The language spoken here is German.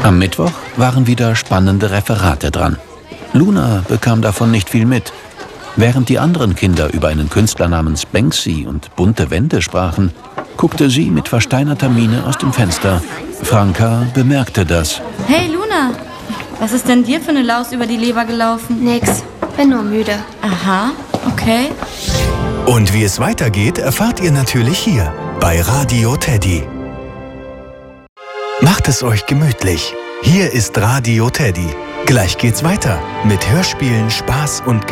Am Mittwoch waren wieder spannende Referate dran. Luna bekam davon nicht viel mit. Während die anderen Kinder über einen Künstler namens Banksy und bunte Wände sprachen, guckte sie mit versteinerter Miene aus dem Fenster. Franka bemerkte das. Hey Luna, was ist denn dir für eine Laus über die Leber gelaufen? Nix, bin nur müde. Aha, okay. Und wie es weitergeht, erfahrt ihr natürlich hier bei Radio Teddy. Macht es euch gemütlich. Hier ist Radio Teddy. Gleich geht's weiter mit Hörspielen, Spaß und